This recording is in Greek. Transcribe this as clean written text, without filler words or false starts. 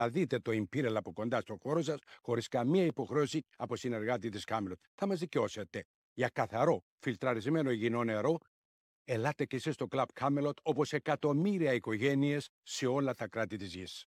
Θα δείτε το Imperial από κοντά στο χώρο σας, χωρίς καμία υποχρέωση από συνεργάτη της Camelot. Θα μας δικαιώσετε. Για καθαρό, φιλτραρισμένο υγιεινό νερό, ελάτε κι εσείς στο Club Camelot όπως εκατομμύρια οικογένειες σε όλα τα κράτη της γης.